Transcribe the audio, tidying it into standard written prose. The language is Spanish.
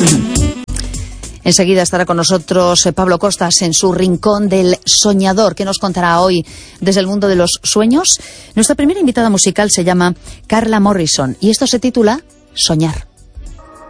Enseguida estará con nosotros Pablo Costas en su Rincón del Soñador, que nos contará hoy desde el mundo de los sueños. Nuestra primera invitada musical se llama Carla Morrison y esto se titula Soñar.